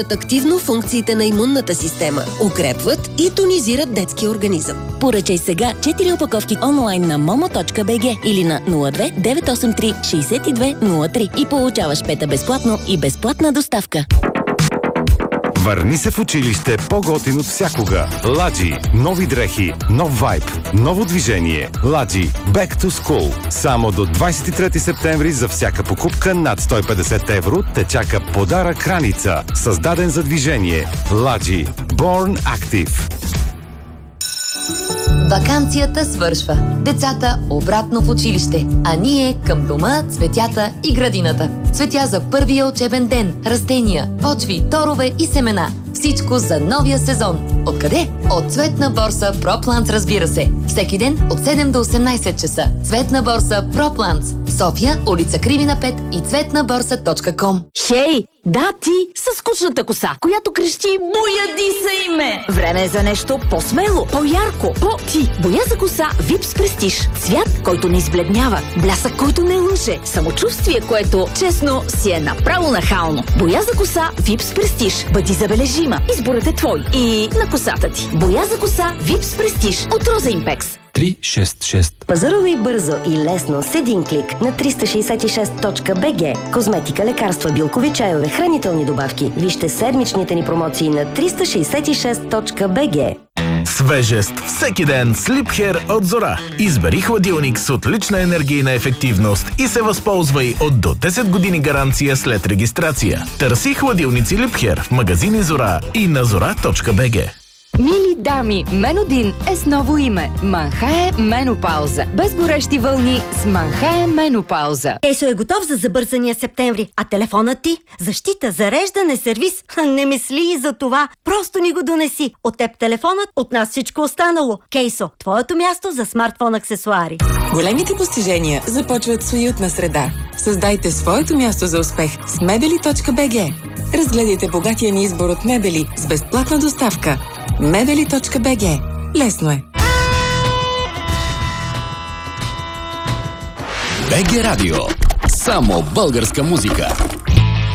активно функциите на имунната система, укрепват и тонизират детския организъм. Поръчай сега 4 опаковки онлайн на momo.bg или на 02 983 6203 и получаваш 5 безплатно и безплатна доставка. Върни се в училище по-готин от всякога. Ладжи. Нови дрехи, нов вайб, ново движение. Ладжи. Back to School. Само до 23 септември за всяка покупка над 150 евро те чака подарък раница. Създаден за движение. Ладжи. Born Active. Ваканцията свършва. Децата обратно в училище, а ние към дома, цветята и градината. Цветя за първия учебен ден, растения, почви, торове и семена. Всичко за новия сезон. Откъде? От Цветна борса ProPlants, разбира се. Всеки ден от 7 до 18 часа. Цветна борса ProPlants. София, улица Кривина 5 и цветнаборса.com. Хей! Да, ти със скучната коса, която крещи "Бояди се име!" Време е за нещо по-смело, по-ярко, по-ти. Боя за коса Vips Prestige. Цвят, който не избледнява, блясък, който не лъже, самочувствие, което, честно, си е направо нахално. Боя за коса Vips Prestige. Бъди забележима. Изборът е твой и на косата ти. Боя за коса Vips Prestige от Роза Импекс. 366. Пазарувай бързо и лесно с един клик на 366.bg. Козметика, лекарства, билкови чайове, хранителни добавки. Вижте седмичните ни промоции на 366.bg. Свежест всеки ден с Liebherr от Зора. Избери хладилник с отлична енергийна ефективност и се възползвай от до 10 години гаранция след регистрация. Търси хладилници Liebherr в магазини Зора и на zora.bg. Мили дами, Менодин е с ново име. Манхае Менопауза. Без горещи вълни с Манхае Менопауза. Кейсо е готов за забързания септември, а телефонът ти? Защита, зареждане, сервис? Не мисли и за това. Просто ни го донеси. От теб телефонът, от нас всичко останало. Кейсо, твоето място за смартфон аксесуари. Големите постижения започват с уютна среда. Създайте своето място за успех с mebeli.bg. Разгледайте богатия ни избор от мебели с безплатна доставка. mebeli.bg. Лесно е. БГ Радио. Само българска музика.